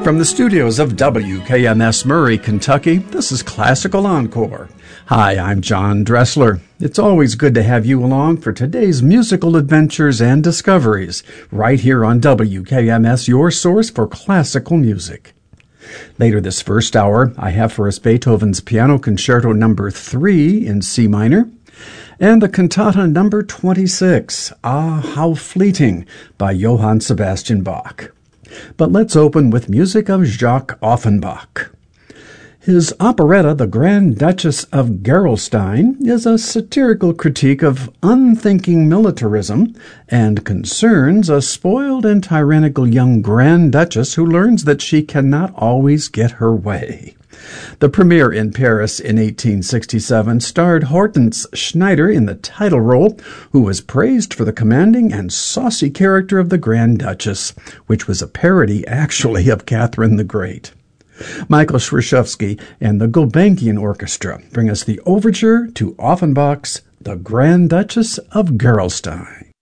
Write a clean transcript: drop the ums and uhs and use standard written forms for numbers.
From the studios of WKMS Murray, Kentucky, this is Classical Encore. Hi, I'm John Dressler. It's always good to have you along for today's musical adventures and discoveries, right here on WKMS, your source for classical music. Later this first hour, I have for us Beethoven's Piano Concerto No. 3 in C minor, and the Cantata No. 26, Ah, How Fleeting, by Johann Sebastian Bach. But let's open with music of Jacques Offenbach. His operetta, The Grand Duchess of Gerolstein, is a satirical critique of unthinking militarism and concerns a spoiled and tyrannical young Grand Duchess who learns that she cannot always get her way. The premiere in Paris in 1867 starred Hortense Schneider in the title role, who was praised for the commanding and saucy character of the Grand Duchess, which was a parody, actually, of Catherine the Great. Michael Szwarczewski and the Gulbenkian Orchestra bring us the overture to Offenbach's The Grand Duchess of Gerolstein.